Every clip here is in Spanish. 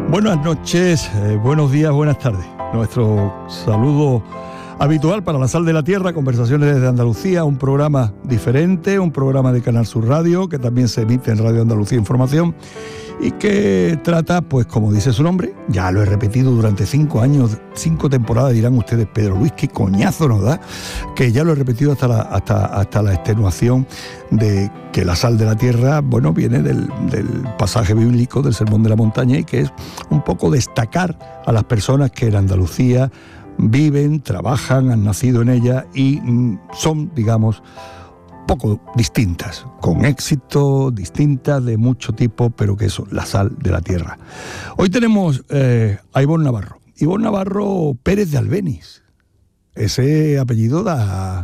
Buenas noches, buenos días, buenas tardes. Nuestro saludo habitual para La Sal de la Tierra, Conversaciones desde Andalucía, un programa diferente, un programa de Canal Sur Radio, que también se emite en Radio Andalucía Información y que trata, pues como dice su nombre, ya lo he repetido durante 5 años, 5 temporadas, dirán ustedes, Pedro Luis, qué coñazo nos da, que ya lo he repetido hasta la extenuación, de que la sal de la tierra, bueno, viene del pasaje bíblico del Sermón de la Montaña, y que es un poco destacar a las personas que en Andalucía viven, trabajan, han nacido en ella y son, digamos, poco distintas, con éxito, distintas de mucho tipo, pero que eso, la sal de la tierra. Hoy tenemos a Ivonne Navarro. Ivonne Navarro Pérez de Albéniz. Ese apellido da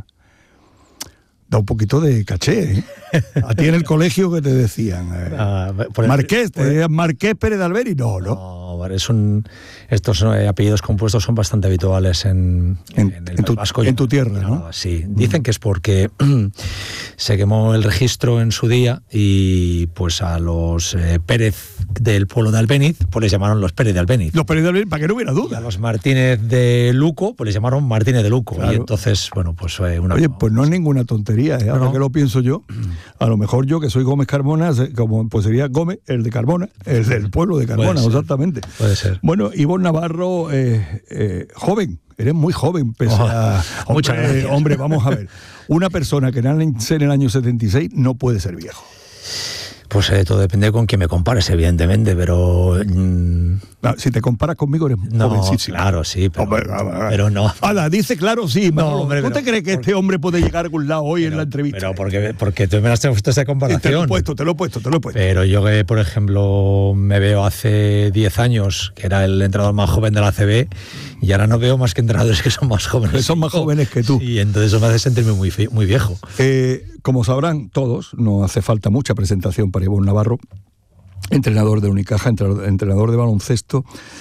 un poquito de caché, ¿eh? A ti en el colegio que te decían, Marqués, te decían Marqués Pérez de Albéniz. No, estos apellidos compuestos son bastante habituales en el vasco. En tu tierra, ¿no? Sí, dicen que es porque se quemó el registro en su día y pues a los Pérez del pueblo de Albéniz, pues les llamaron los Pérez de Albéniz. Los Pérez de Albéniz, para que no hubiera duda. Y a los Martínez de Luco, pues les llamaron Martínez de Luco. Claro. Y entonces, bueno, pues Oye, pues no es ninguna tontería, ¿eh? Ahora que lo pienso yo, a lo mejor yo que soy Gómez Carmona, pues sería Gómez, el de Carmona, el del pueblo de Carmona, exactamente. Puede ser. Bueno, Ivonne Navarro, joven, eres muy joven, pese a... Muchas gracias. Hombre, vamos a ver, una persona que nace en el año 76 no puede ser viejo. Pues todo depende con quién me compares, evidentemente, pero... No, si te comparas conmigo eres jovencísimo. Claro, sí, pero no. Ala, dice claro, sí. No, hombre, ¿Tú te crees que este hombre puede llegar a algún lado hoy en la entrevista? Pero porque tú me has puesto esa comparación. Te lo he puesto. Pero yo que, por ejemplo, me veo hace 10 años, que era el entrenador más joven de la ACB, y ahora no veo más que entrenadores que son más jóvenes. Que son más jóvenes que tú. Y entonces eso me hace sentirme muy viejo. Como sabrán todos, no hace falta mucha presentación para Ivonne Navarro, entrenador de Unicaja, entrenador de baloncesto,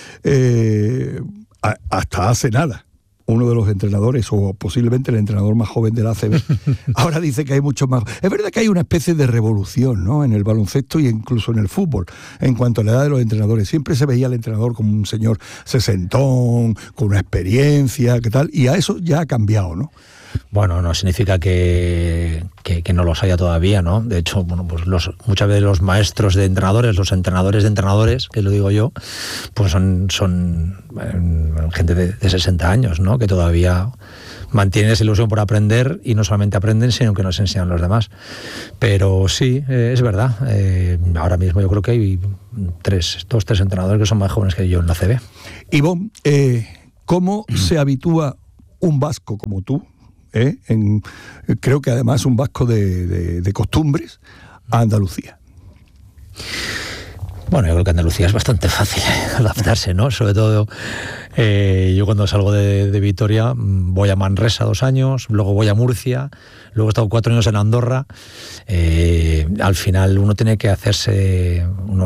hasta hace nada, uno de los entrenadores, o posiblemente el entrenador más joven de la ACB. Ahora dice que hay muchos más. Es verdad que hay una especie de revolución, ¿no?, en el baloncesto y incluso en el fútbol, en cuanto a la edad de los entrenadores. Siempre se veía al entrenador como un señor sesentón, con una experiencia, ¿qué tal? Y a eso ya ha cambiado, ¿no? Bueno, no significa que no los haya todavía, ¿no? De hecho, bueno, pues muchas veces los maestros de entrenadores, los entrenadores de entrenadores, que lo digo yo, pues son gente de 60 años, ¿no?, que todavía mantienen esa ilusión por aprender, y no solamente aprenden, sino que nos enseñan los demás. Pero sí, es verdad. Ahora mismo yo creo que hay 3 entrenadores que son más jóvenes que yo en la CB. Ivonne, ¿cómo se habitúa un vasco como tú? Creo que además un vasco de costumbres, a Andalucía. Bueno, yo creo que Andalucía es bastante fácil adaptarse, ¿no? Sobre todo, yo cuando salgo de Vitoria voy a Manresa 2 años, luego voy a Murcia, luego he estado 4 años en Andorra. Al final uno tiene que se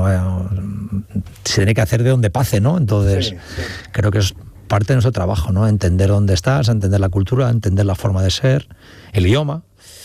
tiene que hacer de donde pase, ¿no? Entonces, sí. Creo que es parte de nuestro trabajo, ¿no? Entender dónde estás, entender la cultura, entender la forma de ser, el idioma.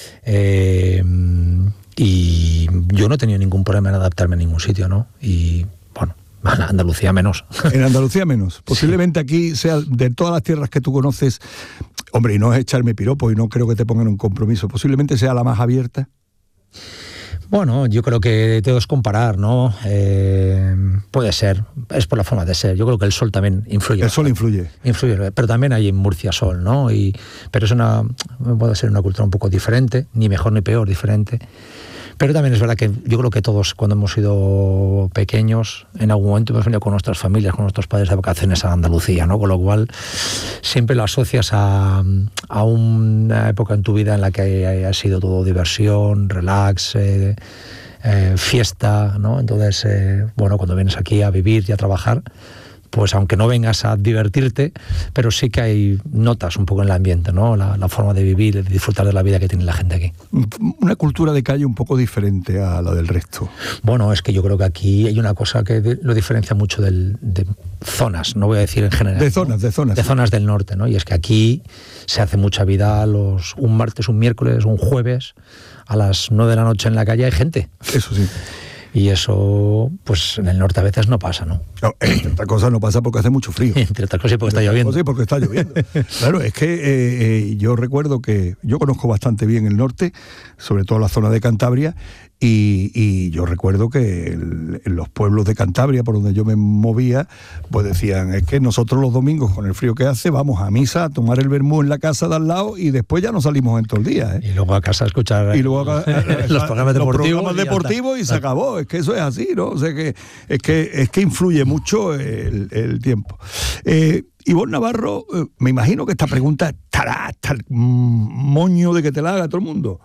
Y yo no he tenido ningún problema en adaptarme a ningún sitio, ¿no? Y bueno, en Andalucía menos. En Andalucía menos. Posiblemente aquí sea, de todas las tierras que tú conoces, hombre, y no es echarme piropo y no creo que te pongan un compromiso, posiblemente sea la más abierta. Bueno, yo creo que todo es comparar, ¿no? Puede ser, es por la forma de ser. Yo creo que el sol también influye. El sol influye. Influye, pero también hay en Murcia sol, ¿no? Pero puede ser una cultura un poco diferente, ni mejor ni peor, diferente. Pero también es verdad que yo creo que todos, cuando hemos sido pequeños, en algún momento hemos venido con nuestras familias, con nuestros padres de vacaciones a Andalucía, ¿no? Con lo cual siempre lo asocias a una época en tu vida en la que ha sido todo diversión, relax, fiesta, ¿no? Entonces, bueno, cuando vienes aquí a vivir y a trabajar, pues aunque no vengas a divertirte, pero sí que hay notas un poco en el ambiente, ¿no? La forma de vivir, de disfrutar de la vida que tiene la gente aquí. Una cultura de calle un poco diferente a la del resto. Bueno, es que yo creo que aquí hay una cosa que lo diferencia mucho de zonas, no voy a decir en general. De zonas, ¿no? De zonas del norte, ¿no? Y es que aquí se hace mucha vida un martes, un miércoles, un jueves, a las 9 de la noche en la calle hay gente. Eso sí. Y eso, pues en el norte a veces no pasa, ¿no? No, entre otras cosas no pasa porque hace mucho frío. Entre otras cosas y porque está lloviendo. Sí, porque está lloviendo. Claro, es que yo recuerdo que yo conozco bastante bien el norte, sobre todo la zona de Cantabria, y yo recuerdo que en los pueblos de Cantabria, por donde yo me movía, pues decían, es que nosotros los domingos, con el frío que hace, vamos a misa, a tomar el vermú en la casa de al lado y después ya no salimos en todo el día. Y luego a casa a escuchar los programas deportivos y se acabó. Es que eso es así, ¿no? O sea que es que influye mucho el tiempo. Ivonne Navarro, me imagino que esta pregunta estará hasta el moño de que te la haga todo el mundo.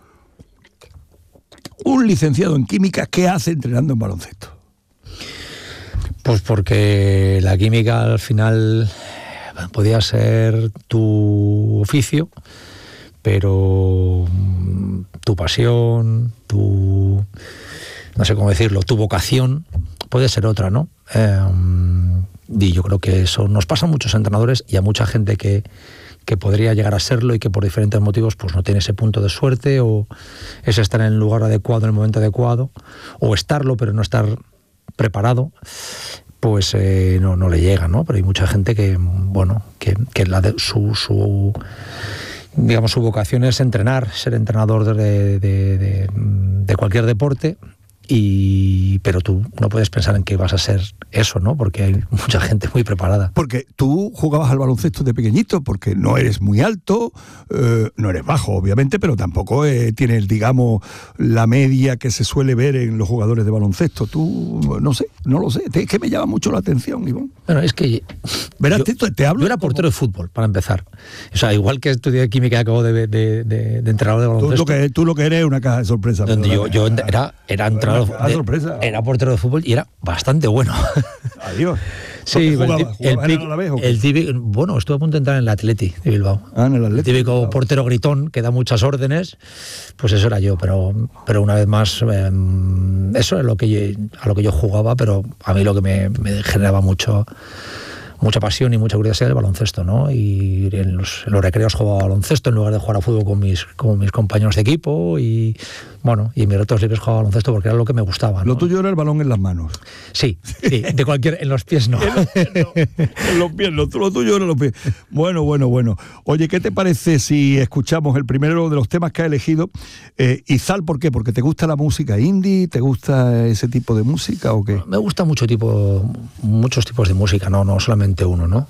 Un licenciado en química, ¿qué hace entrenando en baloncesto? Pues porque la química al final podía ser tu oficio, pero tu pasión, no sé cómo decirlo, tu vocación puede ser otra, ¿no? Y yo creo que eso nos pasa a muchos entrenadores y a mucha gente que podría llegar a serlo y que por diferentes motivos pues no tiene ese punto de suerte, o es estar en el lugar adecuado en el momento adecuado, o estarlo pero no estar preparado, pues no le llega, ¿no? Pero hay mucha gente que, bueno, que su vocación es entrenar, ser entrenador de cualquier deporte. Pero tú no puedes pensar en que vas a ser eso, ¿no? Porque hay mucha gente muy preparada. Porque tú jugabas al baloncesto de pequeñito, porque no eres muy alto, no eres bajo, obviamente, pero tampoco tienes, digamos, la media que se suele ver en los jugadores de baloncesto. Tú, no lo sé. Es que me llama mucho la atención, Ivonne. Bueno, es que... Verás, te hablo... Yo era portero de fútbol, para empezar. O sea, igual que estudié química y acabo de entrenador de baloncesto. Tú lo que eres es una caja de sorpresa. Yo era entrenador. Era portero de fútbol y era bastante bueno. Adiós. Sí, el típico, bueno, estuve a punto de entrar en el Atleti de Bilbao. En el Atleti. El típico portero gritón que da muchas órdenes, pues eso era yo, pero una vez más eso es a lo que yo jugaba, pero a mí lo que me generaba mucha pasión y mucha curiosidad del baloncesto, ¿no? Y en los recreos jugaba baloncesto en lugar de jugar a fútbol con mis compañeros de equipo, y bueno, y en mis ratos libres jugaba baloncesto porque era lo que me gustaba, ¿no? Lo tuyo era el balón en las manos. Sí, de cualquier, en los pies no. En los pies no, lo tuyo era en los pies. Bueno. Oye, ¿qué te parece si escuchamos el primero de los temas que has elegido? Izal, ¿por qué? ¿Porque te gusta la música indie? ¿Te gusta ese tipo de música o qué? Me gusta muchos tipos de música, no solamente uno, ¿no?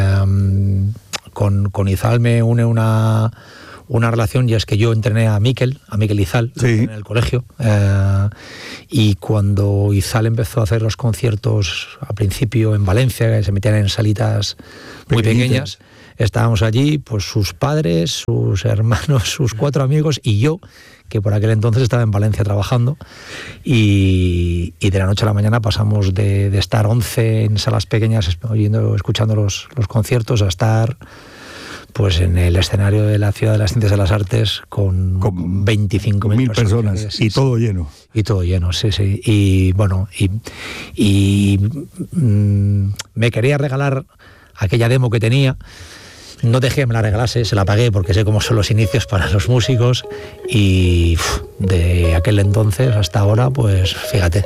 Con Izal me une una relación, y es que yo entrené a Mikel Izal, sí, en el colegio, y cuando Izal empezó a hacer los conciertos al principio en Valencia, que se metían en salitas muy pequeñas, estábamos allí, pues sus padres, sus hermanos, sus 4 amigos y yo, que por aquel entonces estaba en Valencia trabajando, y de la noche a la mañana pasamos de estar 11 en salas pequeñas escuchando los conciertos a estar pues en el escenario de la Ciudad de las Ciencias de las Artes con 25.000 personas. Sí, y todo lleno. Y todo lleno, sí. Y bueno, me quería regalar aquella demo que tenía. No dejé que me la regalase, se la pagué porque sé cómo son los inicios para los músicos, y de aquel entonces hasta ahora, pues fíjate.